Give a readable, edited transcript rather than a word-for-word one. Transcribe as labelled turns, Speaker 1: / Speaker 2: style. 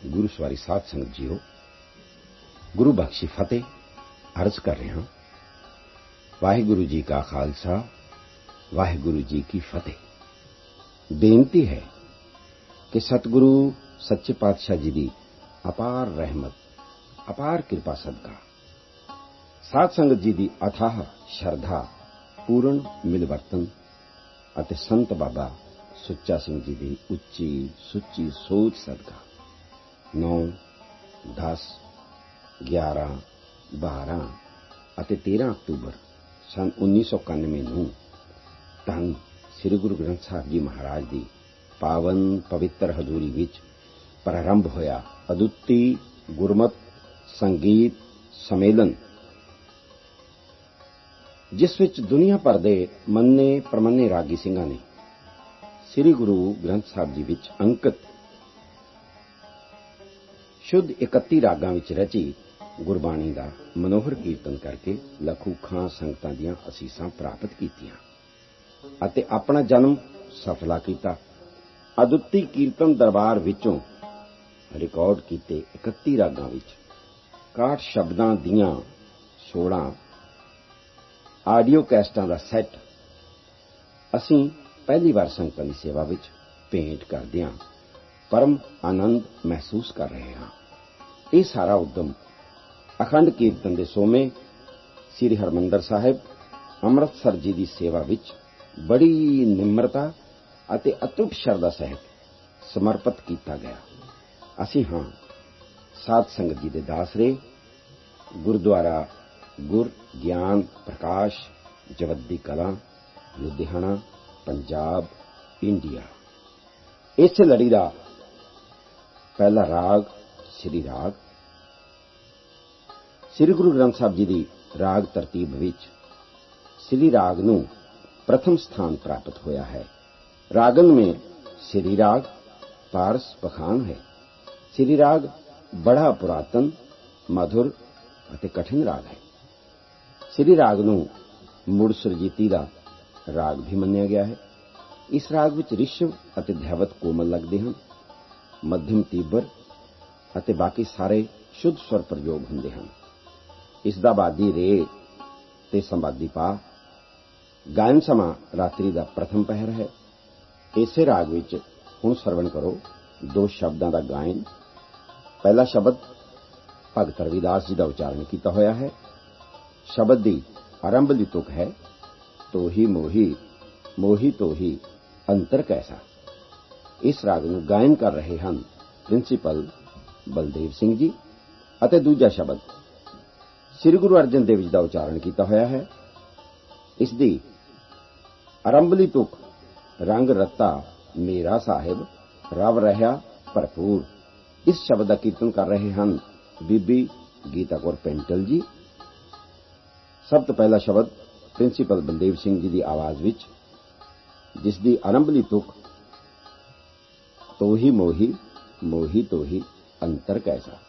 Speaker 1: गुरु सवारी साध संगत जीओ, गुरु बख्शी फतेह अर्ज कर रहा। वाहिगुरु जी का खालसा, वाहिगुरु जी की फतेह। बेनती है कि सतगुरु सच्चे पातशाह जी की अपार रहमत, अपार कृपा सदका साध संगत जी की अथाह शरधा, पूर्ण मिलवर्तन ਅਤੇ संत बाबा सुच्चा सिंह जी की उच्ची सुच्ची सोच सदका 9, 10, 11, 12 ਅਤੇ 13 अक्तूबर सन 1991 ਨੂੰ ਧੰਨ ਸ੍ਰੀ ਗੁਰੂ ਗ੍ਰੰਥ ਸਾਹਿਬ ਜੀ ਮਹਾਰਾਜ ਦੀ ਪਾਵਨ ਪਵਿੱਤਰ ਹਜ਼ੂਰੀ ਵਿੱਚ ਪ੍ਰਾਰੰਭ ਹੋਇਆ ਅਦੁੱਤੀ ਗੁਰਮਤ ਸੰਗੀਤ ਸੰਮੇਲਨ, ਜਿਸ ਵਿੱਚ ਦੁਨੀਆ ਭਰ ਦੇ ਮੰਨੇ ਪ੍ਰਮੰਨੇ ਰਾਗੀ ਸਿੰਘਾਂ ਨੇ ਸ੍ਰੀ ਗੁਰੂ ਗ੍ਰੰਥ ਸਾਹਿਬ ਜੀ ਵਿੱਚ ਅੰਕਿਤ ਸ਼ੁੱਧ 31 ਰਾਗਾਂ ਵਿੱਚ ਰਚੀ ਗੁਰਬਾਣੀ ਦਾ ਮਨੋਹਰ ਕੀਰਤਨ ਕਰਕੇ ਲੱਖਾਂ ਸੰਗਤਾਂ ਦੀਆਂ ਅਸੀਸਾਂ ਪ੍ਰਾਪਤ ਕੀਤੀਆਂ ਅਤੇ ਆਪਣਾ ਜਨਮ ਸਫਲਾ ਕੀਤਾ। ਅਦੁੱਤੀ ਕੀਰਤਨ ਦਰਬਾਰ ਵਿੱਚੋਂ ਰਿਕਾਰਡ ਕੀਤੇ 31 ਰਾਗਾਂ ਵਿੱਚ 61 ਸ਼ਬਦਾਂ ਦੀਆਂ 16 ਆਡੀਓ ਕੈਸਟਾਂ ਦਾ ਸੈੱਟ ਅਸੀਂ ਪਹਿਲੀ ਵਾਰ ਸੰਗਤਾਂ ਦੀ ਸੇਵਾ ਵਿੱਚ ਭੇਂਟ ਕਰਦਿਆਂ ਪਰਮ ਆਨੰਦ ਮਹਿਸੂਸ ਕਰ ਰਹੇ ਹਾਂ। ਇਹ ਸਾਰਾ ਉਦਮ ਅਖੰਡ ਕੀਰਤਨ ਦੇ ਸੋਮੇ ਸ੍ਰੀ ਹਰਿਮੰਦਰ ਸਾਹਿਬ ਅੰਮ੍ਰਿਤਸਰ ਜੀ ਦੀ ਸੇਵਾ ਵਿੱਚ ਬੜੀ ਨਿਮਰਤਾ ਅਤੇ ਅਤੁੱਟ ਸ਼ਰਧਾ ਸਹਿਤ ਸਮਰਪਿਤ ਕੀਤਾ ਗਿਆ। ਅਸੀਂ ਹਾਂ ਸਾਧ ਸੰਗਤ ਜੀ ਦੇ ਦਾਸਰੇ, ਗੁਰਦੁਆਰਾ ਗੁਰ ਗਿਆਨ ਪ੍ਰਕਾਸ਼ ਜਵੱਦੀ ਕਲਾਂ, ਲੁਧਿਆਣਾ, ਪੰਜਾਬ, ਇੰਡੀਆ। ਇਸੇ ਲੜੀ ਦਾ ਪਹਿਲਾ ਰਾਗ ਸ੍ਰੀ ਰਾਗ। ਸ੍ਰੀ ਗੁਰੂ ਗ੍ਰੰਥ ਸਾਹਿਬ ਜੀ ਦੀ ਰਾਗ ਤਰਤੀਬ ਵਿੱਚ ਸ੍ਰੀ ਰਾਗ ਨੂੰ प्रथम स्थान प्राप्त होया है। रागन में श्री राग पारस पखान है। श्री राग बड़ा पुरातन, मधुर ਅਤੇ कठिन राग है। श्री राग ਨੂੰ ਮੁੜ ਸੁਰਜੀਤੀ ਦਾ ਰਾਗ ਵੀ ਮੰਨਿਆ ਗਿਆ ਹੈ। ਇਸ ਰਾਗ ਵਿੱਚ ਰਿਸ਼ਵ ਅਤੇ ਧੈਵਤ ਕੋਮਲ ਲੱਗਦੇ ਹਨ, ਮੱਧਮ ਤੀਬਰ ਅਤੇ ਬਾਕੀ ਸਾਰੇ ਸ਼ੁੱਧ ਸਵਰ ਪ੍ਰਯੋਗ ਹੁੰਦੇ ਹਨ। ਇਸ ਦਾ ਬਾਦੀ ਰੇ ਤੇ ਸੰਵਾਦੀ ਪਾ। ਗਾਇਨ ਸਮਾਂ ਰਾਤਰੀ ਦਾ ਪ੍ਰਥਮ ਪਹਿਰ ਹੈ। ਇਸੇ ਰਾਗ ਵਿੱਚ ਹੁਣ ਸਰਵਣ ਕਰੋ 2 ਸ਼ਬਦਾਂ ਦਾ ਗਾਇਨ। ਪਹਿਲਾ ਸ਼ਬਦ ਭਗਤ ਰਵਿਦਾਸ ਜੀ ਦਾ ਉਚਾਰਨ ਕੀਤਾ ਹੋਇਆ ਹੈ। ਸ਼ਬਦ ਦੀ ਆਰੰਭਲੀ ਤੁਕ ਹੈ ਤੋਹੀ ਮੋਹੀ, ਮੋਹੀ ਤੋਹੀ ਅੰਤਰ ਕੈਸਾ। ਇਸ ਰਾਗ ਨੂੰ ਗਾਇਨ ਕਰ ਰਹੇ ਹਨ ਪ੍ਰਿੰਸੀਪਲ ਬਲਦੇਵ ਸਿੰਘ ਜੀ। ਅਤੇ ਦੂਜਾ ਸ਼ਬਦ ਸ੍ਰੀ ਗੁਰੂ ਅਰਜਨ ਦੇਵ ਜੀ ਦਾ ਉਚਾਰਨ ਕੀਤਾ ਹੋਇਆ ਹੈ। ਇਸ ਦੀ ਆਰੰਭਲੀ ਤੁਕ ਰੰਗ ਰਤਾ ਮੇਰਾ ਸਾਹਿਬ ਰਵ ਰਹਾ ਭਰਪੂਰ। ਇਸ ਸ਼ਬਦ ਦਾ ਕੀਰਤਨ ਕਰ ਰਹੇ ਹਨ ਬੀਬੀ ਗੀਤਾ ਕੌਰ ਪੈਂਟਲ ਜੀ। ਸਭ ਤੋਂ ਪਹਿਲਾ ਸ਼ਬਦ ਪ੍ਰਿੰਸੀਪਲ ਬਲਦੇਵ ਸਿੰਘ ਜੀ ਦੀ ਆਵਾਜ਼ ਵਿੱਚ, ਜਿਸ ਦੀ ਆਰੰਭਲੀ ਤੁਕ ਤੋਹੀ ਮੋਹੀ, ਮੋਹੀ ਤੋਹੀ ਅੰਤਰ ਕੈਸਾ।